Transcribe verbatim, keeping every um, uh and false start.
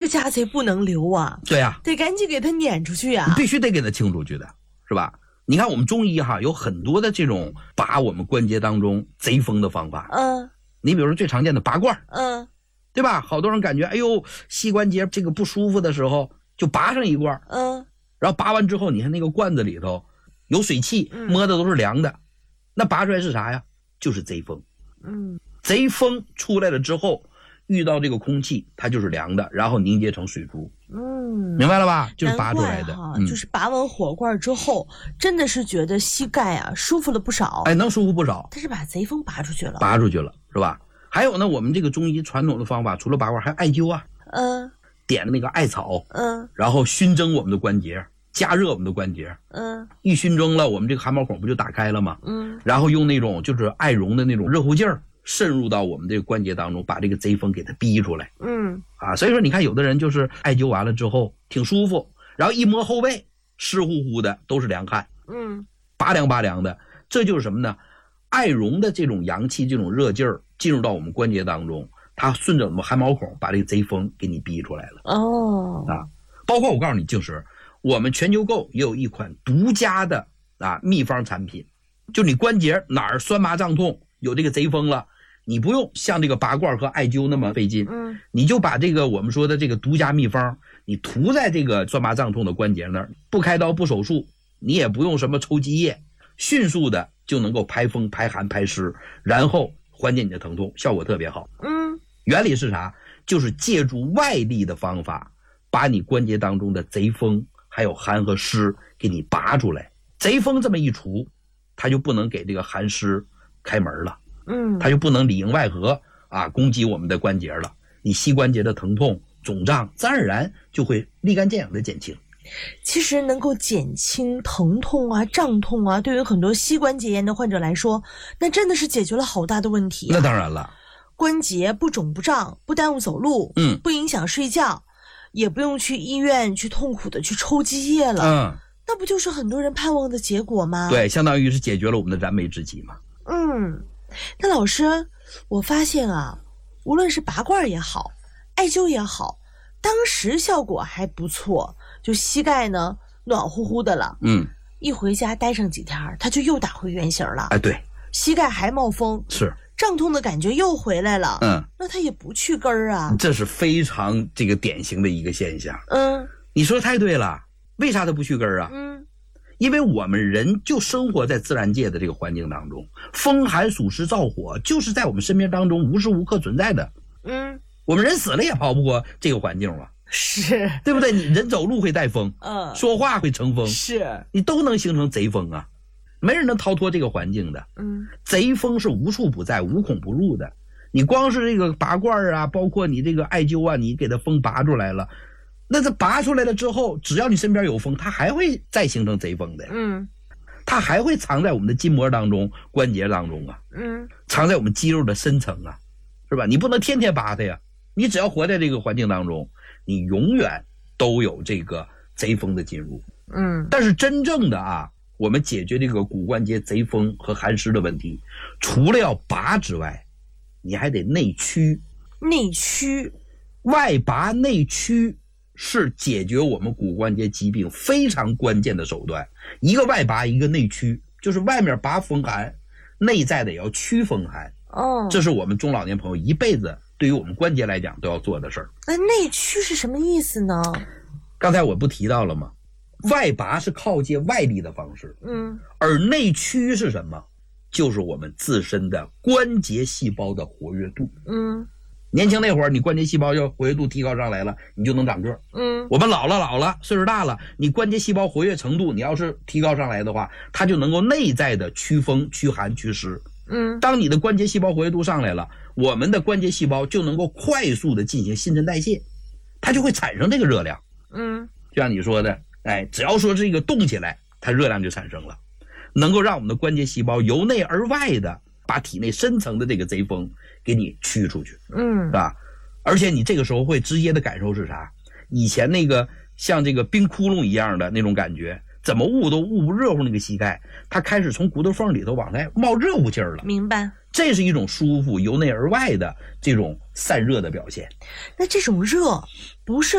家贼不能留啊。 对啊， 得赶紧给他撵出去啊， 你必须得给他清出去的，是吧？你看我们中医哈有很多的这种拔我们关节当中贼风的方法。 嗯， 你比如说最常见的拔罐， 嗯， 对吧？好多人感觉哎呦膝关节这个不舒服的时候就拔上一罐， 嗯， 然后拔完之后你看那个罐子里头有水汽，摸的都是凉的，那拔出来是啥呀？就是贼风。 嗯， 贼风出来了之后遇到这个空气它就是凉的，然后凝结成水珠。 嗯， 明白了吧？就是拔出来的。 嗯、就是拔完火罐之后真的是觉得膝盖啊舒服了不少。 哎，能舒服不少。 他是把贼风拔出去了。 拔出去了，是吧？还有呢，我们这个中医传统的方法除了拔罐还有艾灸啊。 嗯， 点的那个艾草， 嗯， 然后熏蒸我们的关节，加热我们的关节， 嗯， 一熏蒸了，我们这个汗毛孔不就打开了吗？ 嗯， 然后用那种就是艾绒的那种热乎劲儿渗入到我们这个关节当中，把这个贼风给它逼出来。 嗯， 啊，所以说你看有的人就是艾灸完了之后挺舒服，然后一摸后背湿乎乎的都是凉汗， 嗯， 拔凉拔凉的，这就是什么呢？艾绒的这种阳气这种热劲儿进入到我们关节当中，它顺着我们汗毛孔把这个贼风给你逼出来了。 哦， 啊，包括我告诉你静时，我们全球购也有一款独家的啊秘方产品，就你关节哪儿酸麻胀痛有这个贼风了，你不用像这个拔罐和艾灸那么费劲， 嗯， 你就把这个我们说的这个独家秘方你涂在这个酸麻胀痛的关节那儿，不开刀不手术，你也不用什么抽积液，迅速的就能够排风排寒排湿，然后缓解你的疼痛，效果特别好。 嗯， 原理是啥？就是借助外力的方法把你关节当中的贼风还有寒和湿给你拔出来。贼风这么一除，它就不能给这个寒湿开门了， 嗯， 它就不能里应外合啊攻击我们的关节了，你膝关节的疼痛肿胀自然而然就会立竿见影的减轻。 其实能够减轻疼痛啊胀痛啊，对于很多膝关节炎的患者来说，那真的是解决了好大的问题、啊、 那当然了， 关节不肿不胀，不耽误走路， 嗯， 不影响睡觉，也不用去医院去痛苦的去抽积液了， 嗯， 那不就是很多人盼望的结果吗？ 对，相当于是解决了我们的燃眉之急嘛。 嗯，那老师，我发现啊，无论是拔罐也好，艾灸也好，当时效果还不错，就膝盖呢暖乎乎的了， 嗯， 一回家待上几天，它就又打回原形了。 哎，对， 膝盖还冒风， 是胀痛的感觉又回来了， 嗯， 那它也不去根儿啊， 这是非常这个典型的一个现象。 嗯， 你说太对了，为啥它不去根儿啊？ 嗯， 因为我们人就生活在自然界的这个环境当中，风寒暑湿燥火就是在我们身边当中无时无刻存在的。 嗯， 我们人死了也跑不过这个环境了， 是， 对不对？你人走路会带风， 嗯， 说话会成风， 是， 你都能形成贼风啊，没人能逃脱这个环境的。 嗯， 贼风是无处不在，无孔不入的。你光是这个拔罐啊，包括你这个艾灸啊，你给它风拔出来了，那这拔出来了之后，只要你身边有风，它还会再形成贼风的。 嗯， 它还会藏在我们的筋膜当中、关节当中啊， 嗯， 藏在我们肌肉的深层啊，是吧？你不能天天拔它呀。你只要活在这个环境当中，你永远都有这个贼风的进入。 嗯， 但是真正的啊，我们解决这个骨关节贼风和寒湿的问题，除了要拔之外，你还得内驱。 内驱， 外拔内驱是解决我们骨关节疾病非常关键的手段。一个外拔，一个内驱，就是外面拔风寒，内在的也要驱风寒。 哦， 这是我们中老年朋友一辈子对于我们关节来讲都要做的事儿。 那内驱是什么意思呢？ 刚才我不提到了吗？外拔是靠借外力的方式， 嗯， 而内驱是什么？就是我们自身的关节细胞的活跃度。 嗯， 年轻那会儿，你关节细胞要活跃度提高上来了，你就能长个儿。 嗯， 我们老了老了，岁数大了，你关节细胞活跃程度，你要是提高上来的话，它就能够内在的驱风、驱寒、驱湿。 嗯， 当你的关节细胞活跃度上来了，我们的关节细胞就能够快速的进行新陈代谢，它就会产生这个热量。 嗯， 就像你说的，哎，只要说这个动起来，它热量就产生了，能够让我们的关节细胞由内而外的把体内深层的这个贼风给你驱出去， 嗯， 是吧？而且你这个时候会直接的感受是啥？以前那个像这个冰窟窿一样的那种感觉，怎么捂都捂不热乎那个膝盖，它开始从骨头缝里头往外冒热乎劲儿了。 明白。 这是一种舒服由内而外的这种散热的表现。 那这种热不是